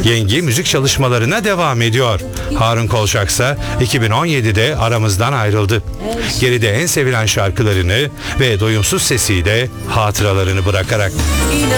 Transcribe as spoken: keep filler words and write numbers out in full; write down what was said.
Yengi müzik çalışmalarına devam ediyor. Harun Kolçak ise iki bin on yedide aramızdan ayrıldı. Geride en sevilen şarkılarını ve doyumsuz sesiyle hatıralarını bırakarak.